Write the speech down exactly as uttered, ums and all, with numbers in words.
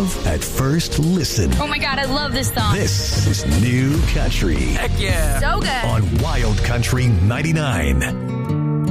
Love at First Listen. Oh my God, I love this song. This is New Country. Heck yeah. So good. On Wild Country ninety-nine.